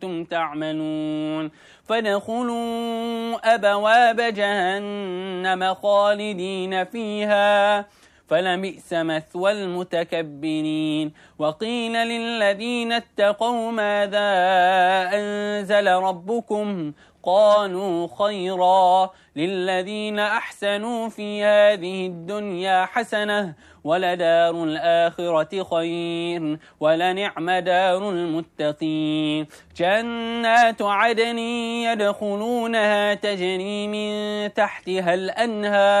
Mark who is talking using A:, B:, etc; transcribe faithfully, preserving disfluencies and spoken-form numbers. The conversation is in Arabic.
A: كنتم تعملون فادخلوا أبواب جهنم خالدين فيها فلبئس مثوى المتكبرين وقيل للذين اتقوا ماذا أنزل ربكم قالوا خيرا للذين أحسنوا في هذه الدنيا حسنة ولدار الآخرة خير ولنعم دار المتقين جنات عدن يدخلونها تجري من تحتها الأنهار